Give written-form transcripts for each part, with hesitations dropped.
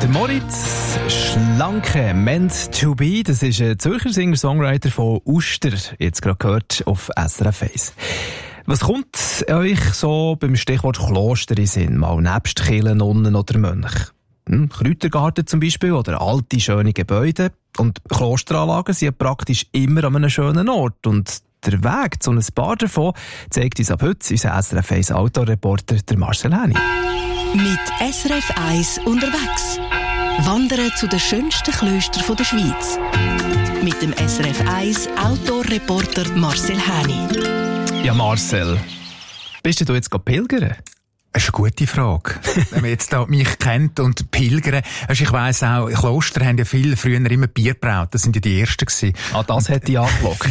Der Moritz Schlanke, Meant to be, das ist ein Zürcher Singer-Songwriter von Uster, jetzt gerade gehört auf SRF 1. Was kommt euch so beim Stichwort Kloster in Sinn, mal nebst Kirchen, Nonnen oder Mönch? Kräutergarten zum Beispiel oder alte, schöne Gebäude. Und Klosteranlagen sind praktisch immer an einem schönen Ort. Und der Weg zu einem paar davon zeigt uns ab heute unser SRF 1 Outdoor-Reporter Marcel Häni. Mit SRF 1 unterwegs. Wandern zu den schönsten Klöstern der Schweiz. Mit dem SRF 1 Outdoor-Reporter Marcel Häni. Ja, Marcel, bist du jetzt pilgern? Das ist eine gute Frage. Wenn man jetzt da mich kennt und pilgern, also ich weiss auch, Kloster haben ja viel früher immer Bier gebraut. Das sind ja die Ersten gewesen. Ah, das hätte ich angelockt.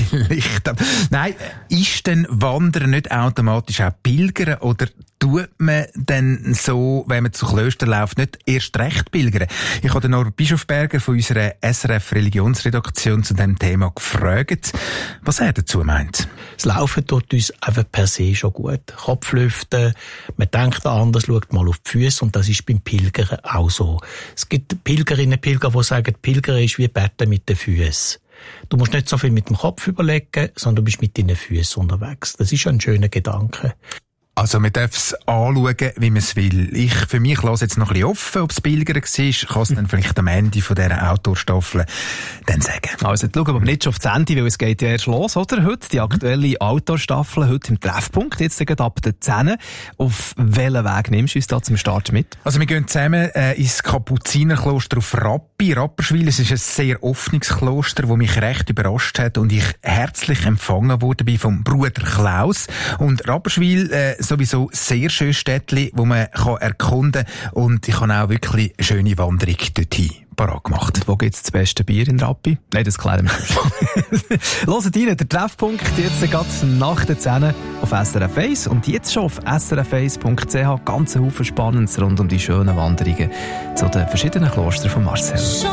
Nein, ist denn Wandern nicht automatisch auch pilgern oder tut man denn so, wenn man zu Klöstern läuft, nicht erst recht pilgern? Ich habe den Norbert Bischofberger von unserer SRF Religionsredaktion zu diesem Thema gefragt, was er dazu meint. Das Laufen tut uns einfach per se schon gut. Kopflüften, man denkt anders, schaut mal auf die Füße und das ist beim Pilgern auch so. Es gibt Pilgerinnen und Pilger, die sagen, Pilgern ist wie Betten mit den Füßen. Du musst nicht so viel mit dem Kopf überlegen, sondern du bist mit deinen Füßen unterwegs. Das ist ein schöner Gedanke. Also man darf es anschauen, wie man es will. Ich für mich lasse jetzt noch ein bisschen offen, ob es Pilgern war. Kann es dann vielleicht am Ende von dieser Outdoor-Staffel dann sagen. Also jetzt schauen wir aber nicht schon auf das Ende, weil es geht ja erst los, oder? Heute die aktuelle Outdoor-Staffel, heute im Treffpunkt, jetzt ab der 10. Auf welchen Weg nimmst du uns da zum Start mit? Also wir gehen zusammen ins Kapuzinerkloster auf Rapperswil. Es ist ein sehr offenes Kloster, das mich recht überrascht hat und ich herzlich empfangen wurde vom Bruder Klaus. Und Rapperswil sowieso sehr schönes Städtchen, wo man erkunden kann. Und ich habe auch wirklich eine schöne Wanderung dorthin parat gemacht. Und wo gibt es das beste Bier in Rappi? Nein, das klären wir. Hört rein, der Treffpunkt jetzt geht's nach der 10 auf SRF 1 und jetzt schon auf srf1.ch. Ganz Haufen Spannendes rund um die schönen Wanderungen zu den verschiedenen Klostern von Marcel.